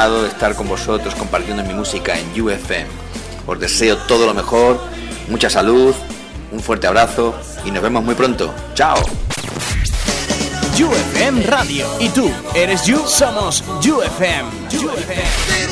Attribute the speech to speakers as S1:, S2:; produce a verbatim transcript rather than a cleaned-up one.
S1: encantado de estar con vosotros compartiendo mi música en U F M. Os deseo todo lo mejor, mucha salud, un fuerte abrazo y nos vemos muy pronto. ¡Chao!
S2: U F M Radio. ¿Y tú? ¿Eres You? Somos U F M. U F M.